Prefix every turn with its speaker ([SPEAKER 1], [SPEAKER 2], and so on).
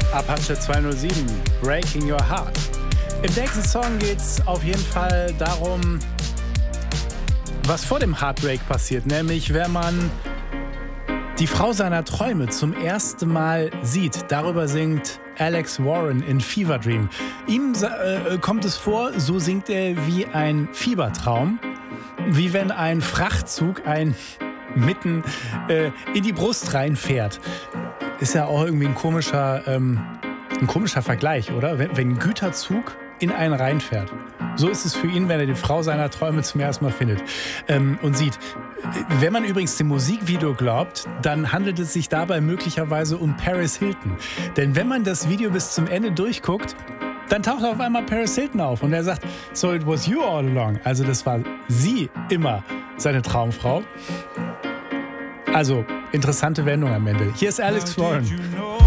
[SPEAKER 1] Apache 207, Breaking Your Heart. Im nächsten Song geht es auf jeden Fall darum, was vor dem Heartbreak passiert, nämlich wenn man die Frau seiner Träume zum ersten Mal sieht. Darüber singt Alex Warren in Fever Dream. Ihm kommt es vor, so singt er wie ein Fiebertraum, wie wenn ein Frachtzug mitten in die Brust reinfährt. Ist ja auch irgendwie ein komischer Vergleich, oder? Wenn ein Güterzug in einen reinfährt. So ist es für ihn, wenn er die Frau seiner Träume zum ersten Mal findet und sieht. Wenn man übrigens dem Musikvideo glaubt, dann handelt es sich dabei möglicherweise um Paris Hilton. Denn wenn man das Video bis zum Ende durchguckt, dann taucht auf einmal Paris Hilton auf und er sagt, so it was you all along. Also das war sie immer, seine Traumfrau. Also interessante Wendung am Ende. Hier ist Alex Warren.